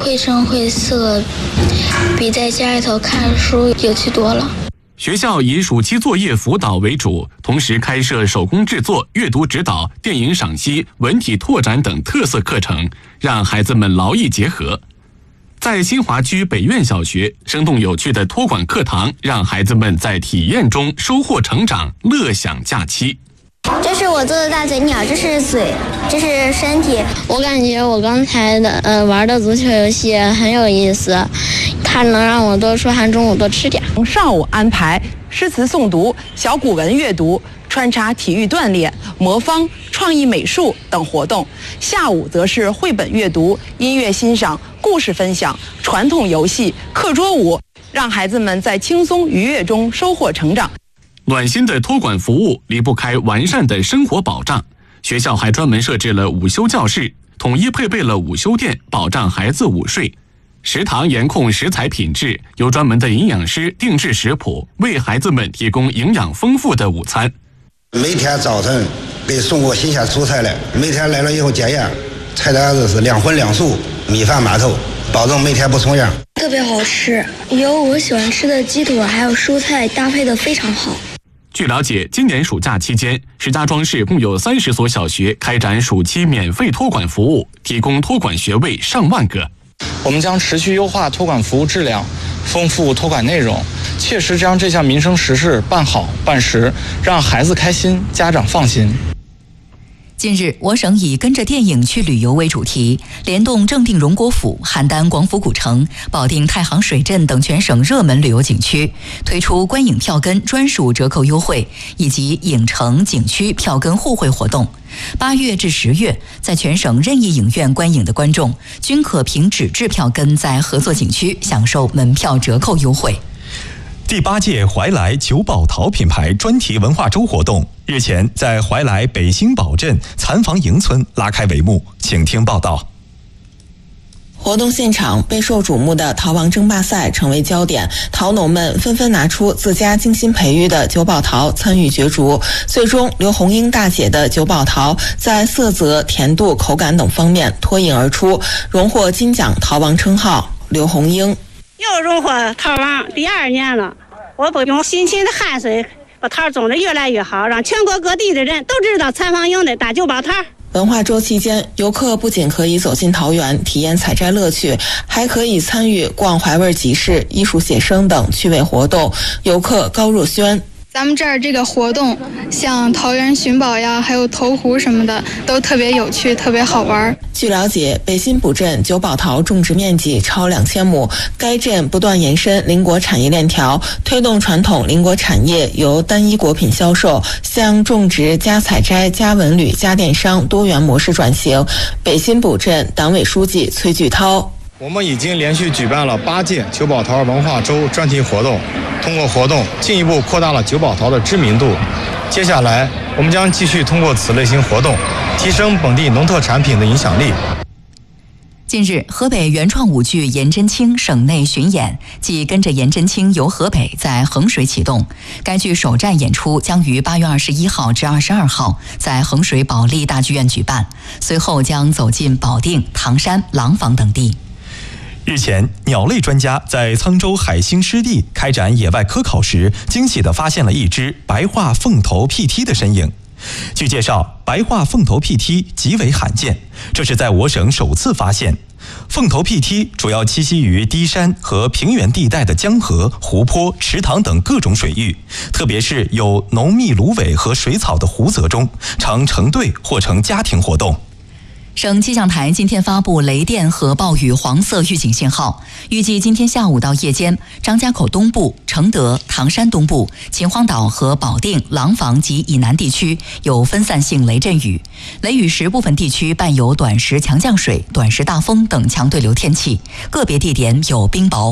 绘声绘色，比在家里头看书有趣多了。 学校以暑期作业辅导为主，同时开设手工制作、阅读指导、电影赏析、文体拓展等特色课程，让孩子们劳逸结合。在新华区北苑小学，生动有趣的托管课堂让孩子们在体验中收获成长，乐享假期。 这是我做的大嘴鸟，这是嘴，这是身体。 我感觉我刚才的玩的足球游戏很有意思，它能让我多出汗，中午多吃点。 上午安排诗词诵读、小古文阅读，穿插体育锻炼、魔方、创意美术等活动；下午则是绘本阅读、音乐欣赏、故事分享、传统游戏、课桌舞，让孩子们在轻松愉悦中收获成长。 暖心的托管服务离不开完善的生活保障，学校还专门设置了午休教室，统一配备了午休垫，保障孩子午睡。食堂严控食材品质，由专门的营养师定制食谱，为孩子们提供营养丰富的午餐。 每天早晨给送过新鲜蔬菜来，每天来了以后检验，菜单子是2荤2素，米饭馒头，保证每天不重样。 特别好吃，有我喜欢吃的鸡腿，还有蔬菜搭配的非常好。 据了解，今年暑假期间，石家庄市共有30所小学开展暑期免费托管服务，提供托管学位上万个。 我们将持续优化托管服务质量，丰富托管内容，切实将这项民生实事办好办实，让孩子开心，家长放心。 近日，我省以跟着电影去旅游为主题，联动正定荣国府、邯郸广府古城、保定太行水镇等全省热门旅游景区，推出观影票根专属折扣优惠以及影城景区票根互惠活动。8月至10月，在全省任意影院观影的观众均可凭纸质票根在合作景区享受门票折扣优惠。 第8届怀来九宝陶品牌专题文化周活动日前在怀来北兴堡镇残房营村拉开帷幕，请听报道。 活动现场，备受瞩目的陶王争霸赛成为焦点，陶农们纷纷拿出自家精心培育的九宝陶参与角逐。最终，刘红英大姐的九宝陶在色泽、甜度、口感等方面脱颖而出，荣获金奖陶王称号。刘红英又荣获陶王第2年了，我不用辛勤的汗水，把陶种得越来越好，让全国各地的人都知道残房营的大九宝陶。 文化周期间，游客不仅可以走进陶园体验采摘乐趣，还可以参与逛怀味集市、艺术写生等趣味活动。游客高若轩， 咱们这儿这个活动，像桃园寻宝呀，还有投壶什么的，都特别有趣，特别好玩。 据了解，北新堡镇九宝陶种植面积超2000亩，该镇不断延伸邻国产业链条，推动传统邻国产业由单一果品销售向种植加采摘加文旅加电商多元模式转型。北新堡镇党委书记崔巨涛， 我们已经连续举办了8届九宝陶文化周专题活动，通过活动进一步扩大了九宝陶的知名度。接下来，我们将继续通过此类型活动，提升本地农特产品的影响力。 近日，河北原创舞剧《颜真卿》省内巡演即跟着颜真卿游河北在衡水启动。该剧首站演出将于8月21号至22号在衡水保利大剧院举办，随后将走进保定、唐山、廊坊等地。 日前，鸟类专家在沧州海兴湿地开展野外科考时，惊喜地发现了一只白化凤头屁踢的身影。据介绍，白化凤头屁踢极为罕见，这是在我省首次发现。凤头屁踢主要栖息于低山和平原地带的江河、湖泊、池塘等各种水域，特别是有浓密芦苇和水草的湖泽中，常成对或成家庭活动。 省气象台今天发布雷电和暴雨黄色预警信号，预计今天下午到夜间，张家口东部、承德、唐山东部、秦皇岛和保定、廊坊及以南地区有分散性雷阵雨，雷雨时部分地区伴有短时强降水、短时大风等强对流天气，个别地点有冰雹。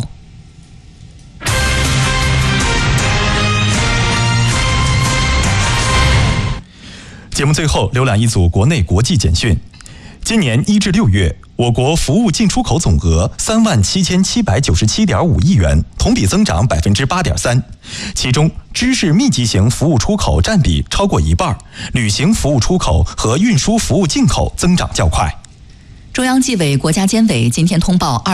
节目最后浏览一组国内国际简讯。今年1至6月，我国服务进出口总额37797.5亿元，同比增长8.3%。其中，知识密集型服务出口占比超过一半，旅行服务出口和运输服务进口增长较快。 中央纪委国家监委今天通报